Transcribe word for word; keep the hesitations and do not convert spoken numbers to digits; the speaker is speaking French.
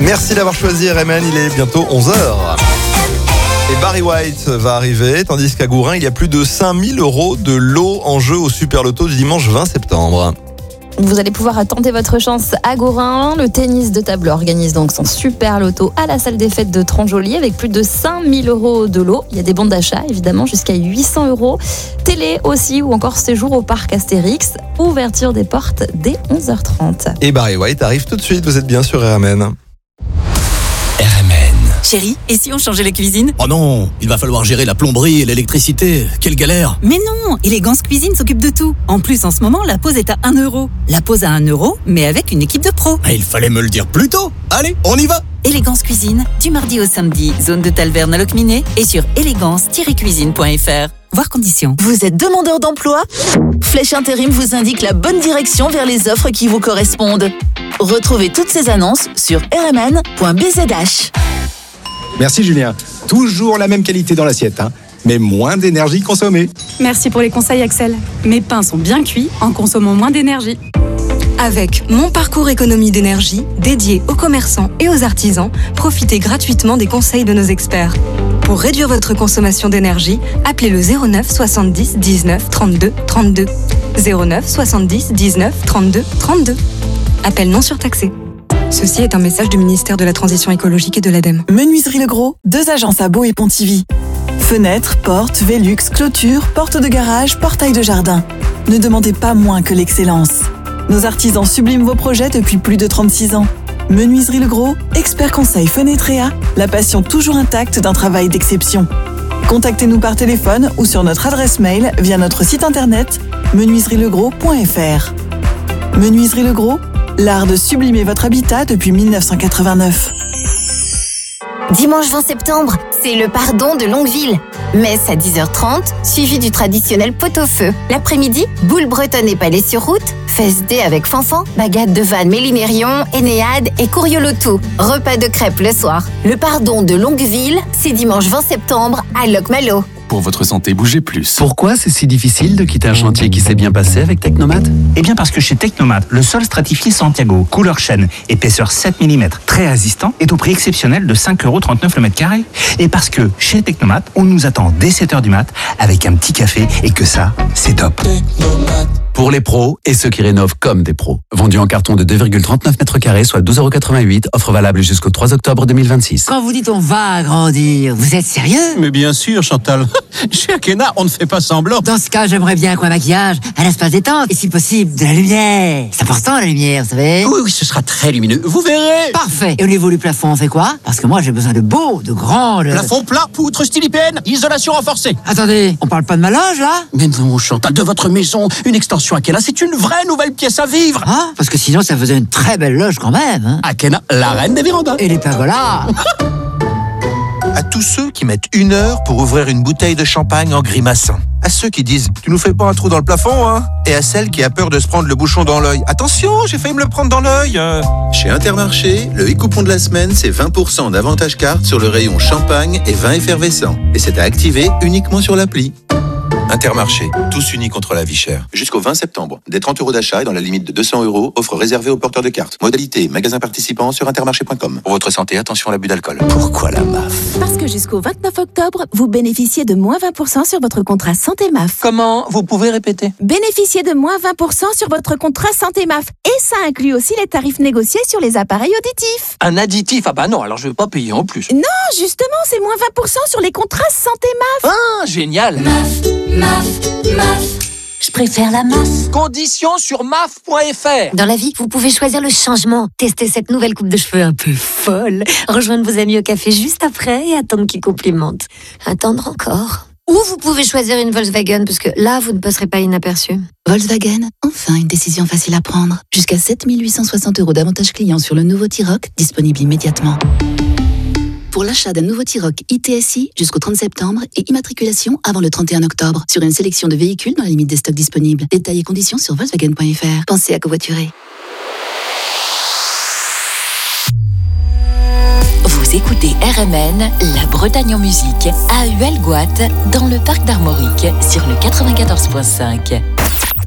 Merci d'avoir choisi R M N, il est bientôt onze heures. Et Barry White va arriver, tandis qu'à Gourin, il y a plus de cinq mille euros de lot en jeu au Super Loto du dimanche vingt septembre. Vous allez pouvoir tenter votre chance à Gourin. Le tennis de table organise donc son Super Loto à la salle des fêtes de Tronjoli avec plus de cinq mille euros de lot. Il y a des bons d'achat, évidemment, jusqu'à huit cents euros. Télé aussi, ou encore séjour au parc Astérix. Ouverture des portes dès onze heures trente. Et Barry White arrive tout de suite, vous êtes bien sur R M N. R M N. Chérie, et si on changeait la cuisine ? Oh non, il va falloir gérer la plomberie et l'électricité. Quelle galère! Mais non, Élégance Cuisine s'occupe de tout. En plus, en ce moment, la pause est à un euro. La pause à un euro, mais avec une équipe de pros. Ah, il fallait me le dire plus tôt. Allez, on y va! Élégance Cuisine, du mardi au samedi, zone de Talverne à Locminé et sur élégance tiret cuisine point f r. Voir conditions. Vous êtes demandeur d'emploi ? Flèche Intérim vous indique la bonne direction vers les offres qui vous correspondent. Retrouvez toutes ces annonces sur r m n point b z h. Merci Julien. Toujours la même qualité dans l'assiette, hein, mais moins d'énergie consommée. Merci pour les conseils Axel. Mes pains sont bien cuits en consommant moins d'énergie. Avec Mon Parcours Économie d'énergie, dédié aux commerçants et aux artisans, profitez gratuitement des conseils de nos experts. Pour réduire votre consommation d'énergie, appelez le zéro neuf soixante-dix dix-neuf trente-deux trente-deux. zéro neuf soixante-dix dix-neuf trente-deux trente-deux. Appel non surtaxé. Ceci est un message du ministère de la Transition écologique et de l'ADEME. Menuiserie Le Gros, deux agences à Beau et Pontivy. Fenêtres, portes, Velux, clôtures, portes de garage, portails de jardin. Ne demandez pas moins que l'excellence. Nos artisans subliment vos projets depuis plus de trente-six ans. Menuiserie Le Gros, expert conseil fenêtréa, la passion toujours intacte d'un travail d'exception. Contactez-nous par téléphone ou sur notre adresse mail via notre site internet menuiserie le gros point f r. Menuiserie Le Gros, l'art de sublimer votre habitat depuis mille neuf cent quatre-vingt-neuf. Dimanche vingt septembre, c'est le pardon de Longueville. Messe à dix heures trente, suivi du traditionnel pot-au-feu. L'après-midi, boule bretonne et palais sur route, fest day avec Fanfan, bagade de Vannes Mélimérion, Énéade et Couriolotou. Repas de crêpes le soir. Le pardon de Longueville, c'est dimanche vingt septembre à Locmalo. Pour votre santé, bougez plus. Pourquoi c'est si difficile de quitter un chantier qui s'est bien passé avec Technomat ? Eh bien parce que chez Technomat, le sol stratifié Santiago, couleur chêne, épaisseur sept millimètres, très résistant, est au prix exceptionnel de cinq euros trente-neuf le mètre carré. Et parce que chez Technomat, on nous attend dès sept heures du mat avec un petit café et que ça, c'est top. Technomat. Pour les pros et ceux qui rénovent comme des pros. Vendu en carton de deux virgule trente-neuf mètres carrés, soit douze euros quatre-vingt-huit. Offre valable jusqu'au trois octobre deux mille vingt-six. Quand vous dites on va agrandir, vous êtes sérieux ? Mais bien sûr, Chantal. Chez Akena, on ne fait pas semblant. Dans ce cas, j'aimerais bien qu'un maquillage, un espace détente et si possible, de la lumière. C'est important la lumière, vous savez ? Oui, oui, ce sera très lumineux. Vous verrez. Parfait. Et au niveau du plafond, on fait quoi ? Parce que moi, j'ai besoin de beau, de grand... De... Plafond plat, poutre style I P N, isolation renforcée. Attendez, on parle pas de ma loge, là ? Mais non, Chantal, de votre maison, une extension Akena, c'est une vraie nouvelle pièce à vivre. Ah, parce que sinon, ça faisait une très belle loge quand même. Hein. Akena, la reine des vérandas. Et les pergolas. À tous ceux qui mettent une heure pour ouvrir une bouteille de champagne en grimaçant. À ceux qui disent « Tu nous fais pas un trou dans le plafond, hein ?» Et à celle qui a peur de se prendre le bouchon dans l'œil. « Attention, j'ai failli me le prendre dans l'œil !» Chez Intermarché, le e-coupon de la semaine, c'est vingt pour cent d'avantage carte sur le rayon champagne et vin effervescent. Et c'est à activer uniquement sur l'appli. Intermarché, tous unis contre la vie chère. Jusqu'au vingt septembre, des trente euros d'achat et dans la limite de deux cents euros, offre réservée aux porteurs de cartes. Modalité, magasin participant sur intermarché point com. Pour votre santé, attention à l'abus d'alcool. Pourquoi la M A F ? Parce que jusqu'au vingt-neuf octobre, vous bénéficiez de moins vingt pour cent sur votre contrat santé M A F. Comment ? Vous pouvez répéter ? Bénéficiez de moins vingt pour cent sur votre contrat santé M A F. Et ça inclut aussi les tarifs négociés sur les appareils auditifs. Un additif ? Ah bah non, alors je vais pas payer en plus. Non, justement, c'est moins vingt pour cent sur les contrats santé M A F. Ah, génial ! M A F, M A F, M A F. Je préfère la M A F. Conditions sur M A F point F R. Dans la vie, vous pouvez choisir le changement. Tester cette nouvelle coupe de cheveux un peu folle. Rejoindre vos amis au café juste après et attendre qu'ils complimentent. Attendre encore. Ou vous pouvez choisir une Volkswagen, parce que là, vous ne passerez pas inaperçu. Volkswagen, enfin une décision facile à prendre. Jusqu'à sept mille huit cent soixante euros d'avantage client sur le nouveau T-Roc, disponible immédiatement. Pour l'achat d'un nouveau T-Roc I T S I jusqu'au trente septembre et immatriculation avant le trente et un octobre sur une sélection de véhicules dans la limite des stocks disponibles. Détails et conditions sur Volkswagen point F R. Pensez à covoiturer. Vous écoutez R M N, la Bretagne en musique, à Huelgoat, dans le parc d'Armorique, sur le quatre-vingt-quatorze virgule cinq.